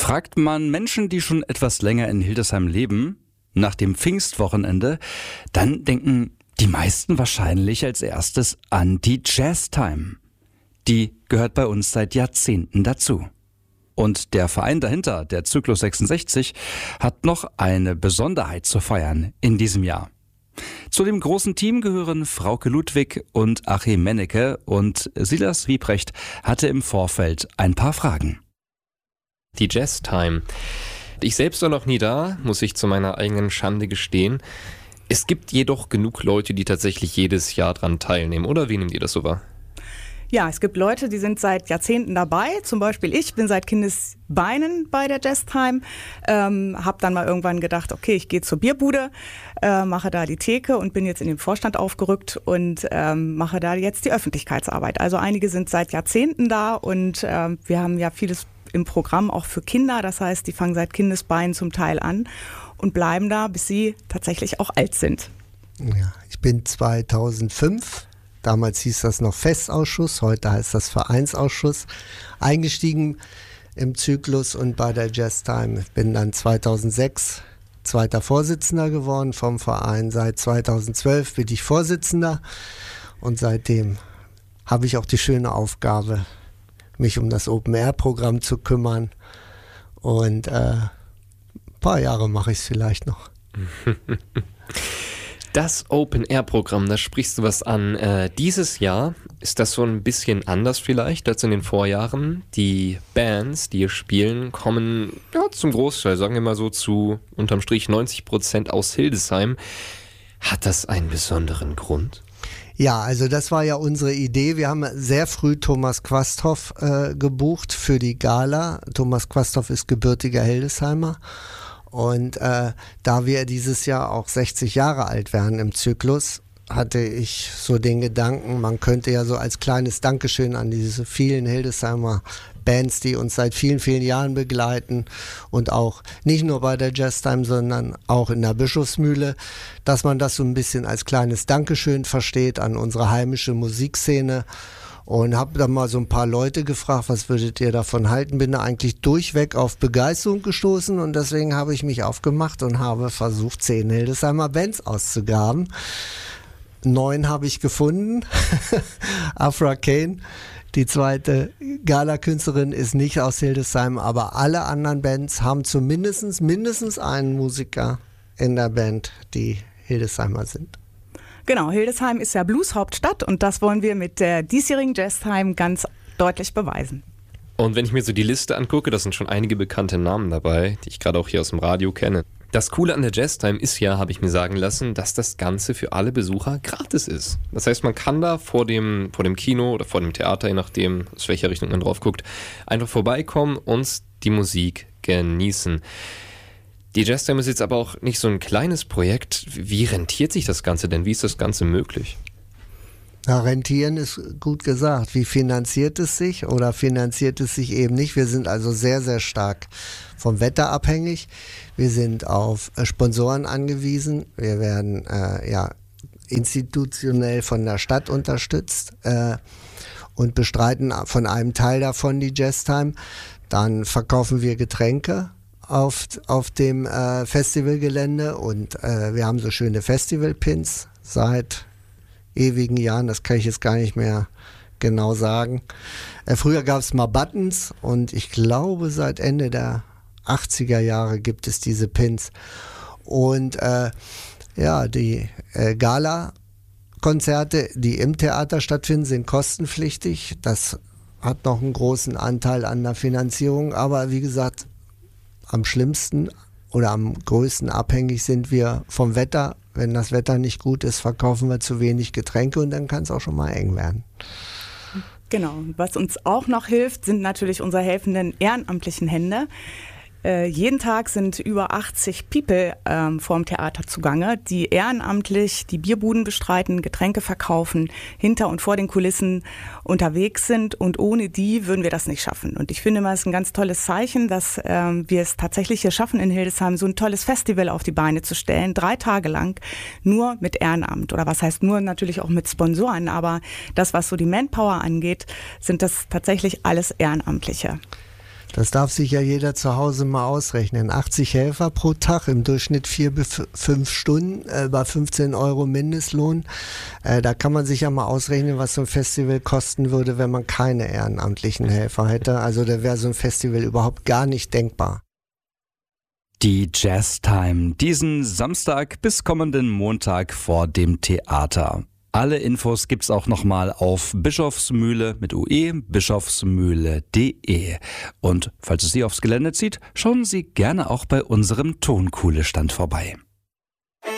Fragt man Menschen, die schon etwas länger in Hildesheim leben, nach dem Pfingstwochenende, dann denken die meisten wahrscheinlich als erstes an die Jazztime. Die gehört bei uns seit Jahrzehnten dazu. Und der Verein dahinter, der Zyklus 66, hat noch eine Besonderheit zu feiern in diesem Jahr. Zu dem großen Team gehören Frauke Ludwig und Achim Mennecke, und Silas Wiebrecht hatte im Vorfeld ein paar Fragen. Die Jazztime. Ich selbst war noch nie da, muss ich zu meiner eigenen Schande gestehen. Es gibt jedoch genug Leute, die tatsächlich jedes Jahr dran teilnehmen, oder wie nehmt ihr das so wahr? Ja, es gibt Leute, die sind seit Jahrzehnten dabei. Zum Beispiel ich bin seit Kindesbeinen bei der Jazztime. Habe dann mal irgendwann gedacht, okay, ich gehe zur Bierbude, mache da die Theke und bin jetzt in den Vorstand aufgerückt und mache da jetzt die Öffentlichkeitsarbeit. Also einige sind seit Jahrzehnten da und wir haben ja vieles im Programm auch für Kinder. Das heißt, die fangen seit Kindesbeinen zum Teil an und bleiben da, bis sie tatsächlich auch alt sind. Ja, ich bin 2005, damals hieß das noch Festausschuss, heute heißt das Vereinsausschuss, eingestiegen im Zyklus und bei der Jazztime. Ich bin dann 2006 zweiter Vorsitzender geworden vom Verein. Seit 2012 bin ich Vorsitzender und seitdem habe ich auch die schöne Aufgabe, mich um das Open-Air-Programm zu kümmern, und ein paar Jahre mache ich es vielleicht noch. Das Open-Air-Programm, da sprichst du was an. Dieses Jahr ist das so ein bisschen anders vielleicht als in den Vorjahren. Die Bands, die hier spielen, kommen zum Großteil, sagen wir mal so, zu unterm Strich 90% aus Hildesheim. Hat das einen besonderen Grund? Ja, also das war ja unsere Idee. Wir haben sehr früh Thomas Quasthoff gebucht für die Gala. Thomas Quasthoff ist gebürtiger Hildesheimer. Und da wir dieses Jahr auch 60 Jahre alt werden im Zyklus, hatte ich so den Gedanken, man könnte ja so als kleines Dankeschön an diese vielen Hildesheimer Bands, die uns seit vielen, vielen Jahren begleiten und auch nicht nur bei der Jazztime, sondern auch in der Bischofsmühle, dass man das so ein bisschen als kleines Dankeschön versteht an unsere heimische Musikszene. Und habe dann mal so ein paar Leute gefragt, was würdet ihr davon halten? Bin da eigentlich durchweg auf Begeisterung gestoßen und deswegen habe ich mich aufgemacht und habe versucht, 10 Hildesheimer Bands auszugraben. 9 habe ich gefunden. Afra Kane, die zweite Gala-Künstlerin, ist nicht aus Hildesheim, aber alle anderen Bands haben zumindest mindestens einen Musiker in der Band, die Hildesheimer sind. Genau, Hildesheim ist ja Blues-Hauptstadt und das wollen wir mit der diesjährigen Jazztime ganz deutlich beweisen. Und wenn ich mir so die Liste angucke, da sind schon einige bekannte Namen dabei, die ich gerade auch hier aus dem Radio kenne. Das Coole an der Jazztime ist ja, habe ich mir sagen lassen, dass das Ganze für alle Besucher gratis ist. Das heißt, man kann da vor dem Kino oder vor dem Theater, je nachdem, aus welcher Richtung man drauf guckt, einfach vorbeikommen und die Musik genießen. Die Jazztime ist jetzt aber auch nicht so ein kleines Projekt. Wie rentiert sich das Ganze denn? Wie ist das Ganze möglich? Ja, rentieren ist gut gesagt. Wie finanziert es sich oder finanziert es sich eben nicht? Wir sind also sehr, sehr stark vom Wetter abhängig. Wir sind auf Sponsoren angewiesen. Wir werden institutionell von der Stadt unterstützt und bestreiten von einem Teil davon die Jazztime. Dann verkaufen wir Getränke auf dem Festivalgelände und wir haben so schöne Festivalpins seit ewigen Jahren, das kann ich jetzt gar nicht mehr genau sagen. Früher gab es mal Buttons und ich glaube seit Ende der 80er Jahre gibt es diese Pins. Und die Gala-Konzerte, die im Theater stattfinden, sind kostenpflichtig. Das hat noch einen großen Anteil an der Finanzierung, aber wie gesagt, am schlimmsten oder am größten abhängig sind wir vom Wetter. Wenn das Wetter nicht gut ist, verkaufen wir zu wenig Getränke und dann kann es auch schon mal eng werden. Genau. Was uns auch noch hilft, sind natürlich unsere helfenden ehrenamtlichen Hände. Jeden Tag sind über 80 People vorm Theater zugange, die ehrenamtlich die Bierbuden bestreiten, Getränke verkaufen, hinter und vor den Kulissen unterwegs sind, und ohne die würden wir das nicht schaffen. Und ich finde mal, es ist ein ganz tolles Zeichen, dass wir es tatsächlich hier schaffen, in Hildesheim so ein tolles Festival auf die Beine zu stellen, 3 Tage lang, nur mit Ehrenamt. Oder was heißt nur, natürlich auch mit Sponsoren, aber das, was so die Manpower angeht, sind das tatsächlich alles Ehrenamtliche. Das darf sich ja jeder zu Hause mal ausrechnen. 80 Helfer pro Tag, im Durchschnitt 4 bis 5 Stunden, bei 15 € Mindestlohn. Da kann man sich ja mal ausrechnen, was so ein Festival kosten würde, wenn man keine ehrenamtlichen Helfer hätte. Also da wäre so ein Festival überhaupt gar nicht denkbar. Die Jazztime, diesen Samstag bis kommenden Montag vor dem Theater. Alle Infos gibt's auch nochmal auf Bischofsmühle mit UE, bischofsmühle.de. Und falls es Sie aufs Gelände zieht, schauen Sie gerne auch bei unserem Tonkuhle-Stand vorbei.